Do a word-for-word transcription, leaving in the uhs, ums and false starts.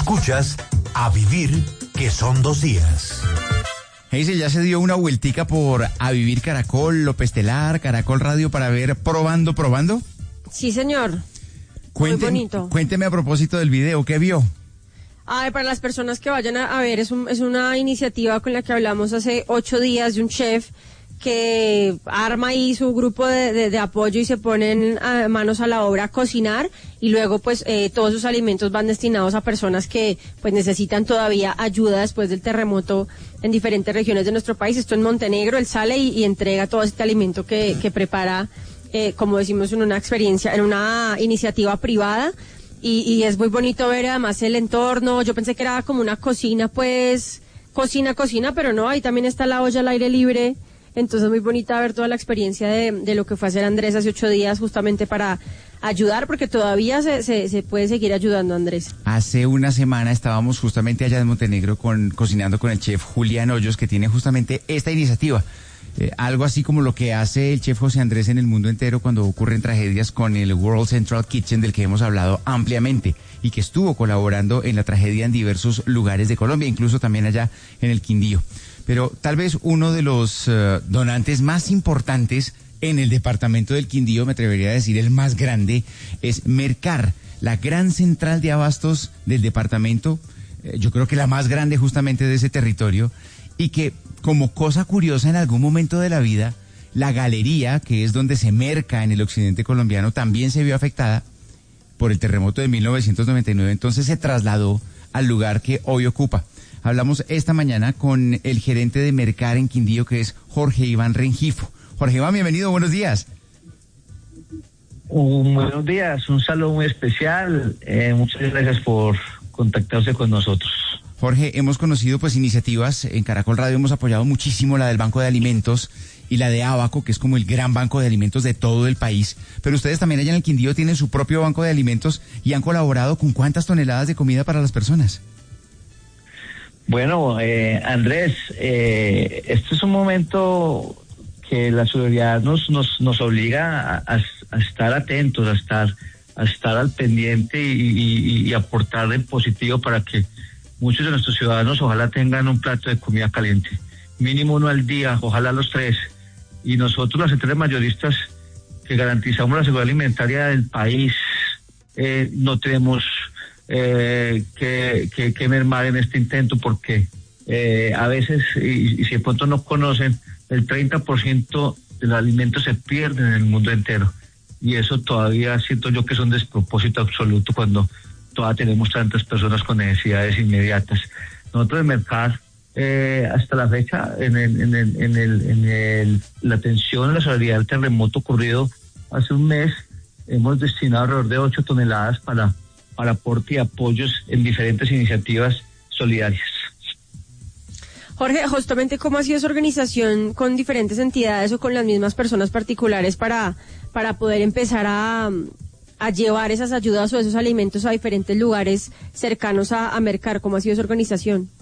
Escuchas A Vivir, que son dos días. Hazel, ¿ya se dio una vueltica por A Vivir Caracol, López Telar, Caracol Radio para ver Probando, Probando? Sí, señor. Cuénteme, Muy bonito. Cuénteme a propósito del video, ¿qué vio? Ay, para las personas que vayan a, a ver, es, un, es una iniciativa con la que hablamos hace ocho días de un chef que arma ahí su grupo de, de, de apoyo y se ponen a, manos a la obra a cocinar, y luego pues eh, todos sus alimentos van destinados a personas que pues necesitan todavía ayuda después del terremoto en diferentes regiones de nuestro país. Esto en Montenegro. Él sale y, y entrega todo este alimento que, que prepara, eh, como decimos, en una experiencia, en una iniciativa privada. Y, y es muy bonito ver además el entorno. Yo pensé que era como una cocina, pues, cocina, cocina, pero no, ahí también está la olla al aire libre. Entonces muy bonita ver toda la experiencia de, de lo que fue hacer Andrés hace ocho días justamente para ayudar, porque todavía se, se, se puede seguir ayudando, Andrés. Hace una semana estábamos justamente allá en Montenegro con, cocinando con el chef Julián Hoyos, que tiene justamente esta iniciativa. Eh, algo así como lo que hace el chef José Andrés en el mundo entero cuando ocurren tragedias, con el World Central Kitchen, del que hemos hablado ampliamente y que estuvo colaborando en la tragedia en diversos lugares de Colombia, incluso también allá en el Quindío. Pero tal vez uno de los uh, donantes más importantes en el departamento del Quindío, me atrevería a decir el más grande, es Mercar, la gran central de abastos del departamento, eh, yo creo que la más grande justamente de ese territorio, y que como cosa curiosa en algún momento de la vida, la galería, que es donde se merca en el occidente colombiano, también se vio afectada por el terremoto de mil novecientos noventa y nueve, entonces se trasladó al lugar que hoy ocupa. Hablamos esta mañana con el gerente de Mercar en Quindío, que es Jorge Iván Rengifo. Jorge Iván, bienvenido, buenos días. Un buenos días, un saludo muy especial. Eh, muchas gracias por contactarse con nosotros. Jorge, hemos conocido pues iniciativas en Caracol Radio, hemos apoyado muchísimo la del Banco de Alimentos y la de Abaco, que es como el gran banco de alimentos de todo el país. Pero ustedes también allá en el Quindío tienen su propio banco de alimentos y han colaborado con ¿cuántas toneladas de comida para las personas? Bueno, eh, Andrés, eh, este es un momento que la solidaridad nos nos nos obliga a, a, a estar atentos, a estar a estar al pendiente y, y, y aportar en positivo para que muchos de nuestros ciudadanos ojalá tengan un plato de comida caliente, mínimo uno al día, ojalá los tres. Y nosotros, las centrales mayoristas que garantizamos la seguridad alimentaria del país, eh, no tenemos Eh, que, que, que mermar en este intento, porque eh, a veces, y, y si de pronto no conocen, el treinta por ciento de los alimentos se pierden en el mundo entero, y eso todavía siento yo que es un despropósito absoluto cuando todavía tenemos tantas personas con necesidades inmediatas. Nosotros en Mercar, eh, hasta la fecha, en el, en el, en el, en el, la atención a la solidaridad del terremoto ocurrido hace un mes, hemos destinado alrededor de ocho toneladas para para aporte y apoyos en diferentes iniciativas solidarias. Jorge, justamente, ¿cómo ha sido su organización con diferentes entidades o con las mismas personas particulares para, para poder empezar a, a llevar esas ayudas o esos alimentos a diferentes lugares cercanos a, a Mercar? ¿Cómo ha sido su organización?